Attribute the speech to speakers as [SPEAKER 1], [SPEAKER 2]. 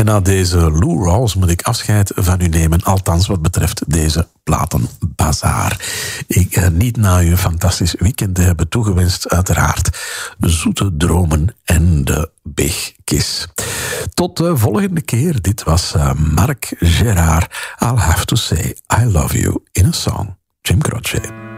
[SPEAKER 1] En na deze Lou Rawls moet ik afscheid van u nemen, althans wat betreft deze platenbazaar. Niet na u een fantastisch weekend te hebben toegewenst, uiteraard zoete dromen en de Big Kiss. Tot de volgende keer. Dit was Marc Gérard. I'll have to say I love you in a song. Jim Croce.